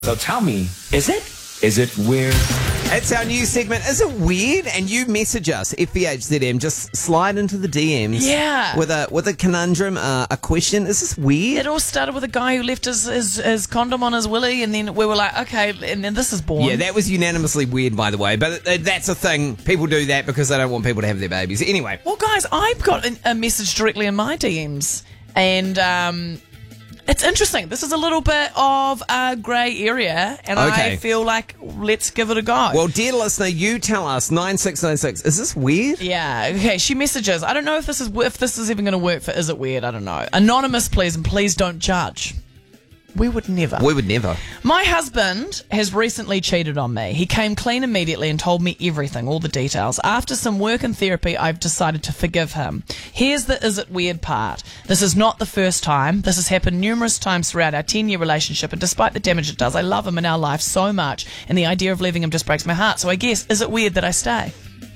So tell me, is it weird? It's our new segment. Is it weird? And you message us, FBHZM, just slide into the DMs. Yeah. With a conundrum, a question. Is this weird? It all started with a guy who left his condom on his willy, and then we were like, okay, and then this is born. Yeah, that was unanimously weird, by the way. But that's a thing. People do that because they don't want people to have their babies. Anyway. Well, guys, I've got a message directly in my DMs, and it's interesting. This is a little bit of a grey area, and Okay. I feel like let's give it a go. Well, dear listener, you tell us, 9696, is this weird? Yeah, okay, she messages. I don't know if this is even going to work for Is It Weird? I don't know. Anonymous, please, and please don't judge. We would never. We would never. My husband has recently cheated on me. He came clean immediately and told me everything, all the details. After some work and therapy, I've decided to forgive him. Here's the Is It Weird part. This is not the first time. This has happened numerous times throughout our 10-year relationship, and despite the damage it does, I love him in our life so much, and the idea of leaving him just breaks my heart. So I guess, is it weird that I stay?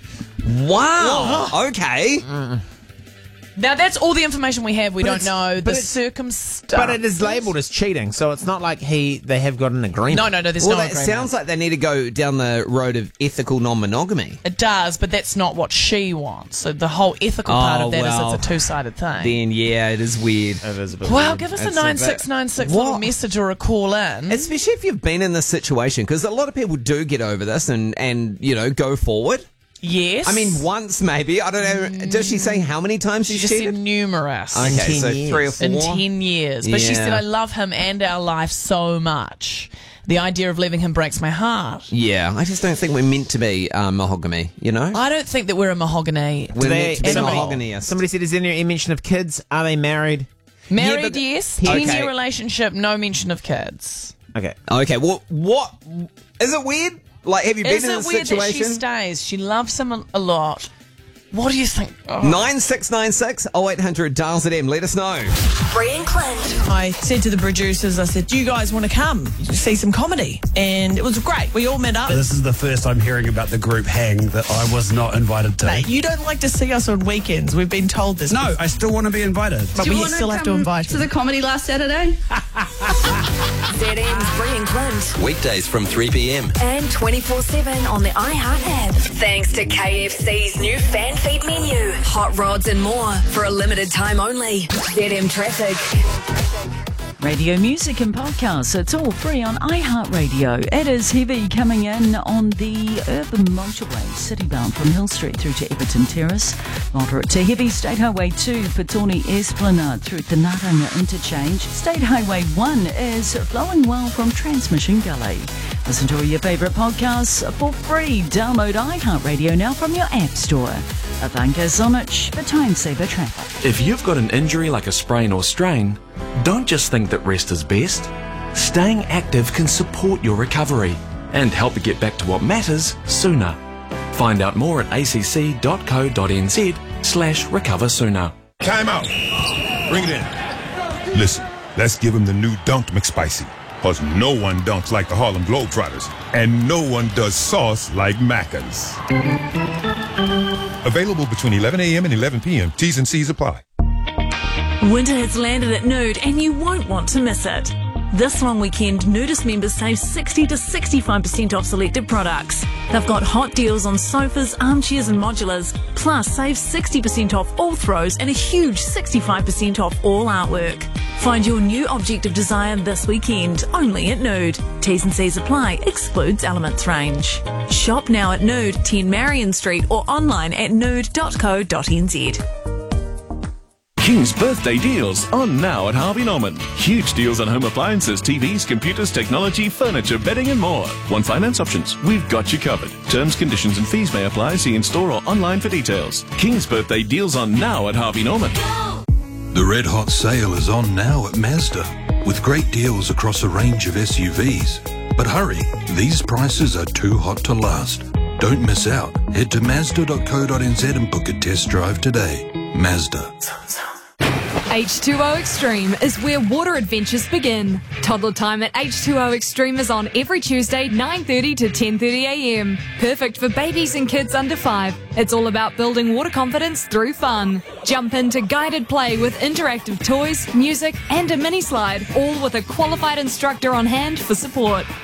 Wow. Okay. Now, that's all the information we have. We don't know the but it's- circumstance. But it is labelled as cheating, so it's not like they have got an agreement. No, there's Well, no that agreement. sounds like they need to go down the road of ethical non-monogamy. It does, but that's not what she wants. So the whole ethical part of that is it's a two-sided thing. Then, yeah, it is weird. It is a bit Well, weird. give us a It's 9696 little What? message or a call in. Especially if you've been in this situation, because a lot of people do get over this and go forward. Yes. I mean, once maybe. I don't know. Does she say how many times she she's just said cheated? numerous. Okay, 10 so years. 3 or 4. In 10 years. But she Yeah. said, I love him and our life so much. The idea of leaving him breaks my heart. Yeah, I just don't think we're meant to be mahogany, you know? I don't think that we're a mahogany. We're meant to be somebody- mahoganyist. Somebody said, is there any mention of kids? Are they married? Married, Yeah, but- yes. Okay. 10-year relationship, no mention of kids. Okay. Okay, well, what? Is it weird? Like, have you been Is in it this weird that she situation? stays? She loves him a lot. What do you think? Oh. 9696 0800 dial ZM. Let us know. Brie and Clint. I said to the producers, I said, do you guys want to come see some comedy? And it was great. We all met up. This is the first I'm hearing about the group hang that I was not invited to. Mate, you don't like to see us on weekends. We've been told this. No, I still want to be invited. But Do you we want still have to invite to the comedy last Saturday? ZM's Brie and Clint. Weekdays from 3 p.m. And 24/7 on the iHeart app. Thanks to KFC's new fan feed menu. Hot rods and more for a limited time only. ZM Traffic. Radio music and podcasts, it's all free on iHeartRadio. It is heavy coming in on the urban motorway, citybound from Hill Street through to Everton Terrace. Moderate to heavy State Highway 2, Petone Esplanade through the Naranga Interchange. State Highway 1 is flowing well from Transmission Gully. Listen to all your favourite podcasts for free. Download iHeartRadio now from your app store. Ivanka Sonic for Time Saver Traffic. If you've got an injury like a sprain or strain, don't just think that rest is best. Staying active can support your recovery and help you get back to what matters sooner. Find out more at acc.co.nz/recover sooner. Time out. Bring it in. Listen, let's give him the new Dunked McSpicy. Because no one dunks like the Harlem Globetrotters. And no one does sauce like Macca's. Available between 11 a.m. and 11 p.m. T's and C's apply. Winter has landed at Nude and you won't want to miss it. This long weekend, Nudist members save 60 to 65% off selected products. They've got hot deals on sofas, armchairs and modulars, plus save 60% off all throws and a huge 65% off all artwork. Find your new object of desire this weekend, only at Nude. T's and C's apply, excludes Elements range. Shop now at Nude, 10 Marion Street or online at nude.co.nz. King's birthday deals on now at Harvey Norman. Huge deals on home appliances, TVs, computers, technology, furniture, bedding and more. One finance options. We've got you covered. Terms, conditions and fees may apply. See in store or online for details. King's birthday deals on now at Harvey Norman. The Red Hot Sale is on now at Mazda with great deals across a range of SUVs. But hurry, these prices are too hot to last. Don't miss out. Head to Mazda.co.nz and book a test drive today. Mazda. H2O Extreme is where water adventures begin. Toddler time at H2O Extreme is on every Tuesday, 9:30 to 10:30 a.m. Perfect for babies and kids under 5. It's all about building water confidence through fun. Jump into guided play with interactive toys, music, and a mini slide, all with a qualified instructor on hand for support.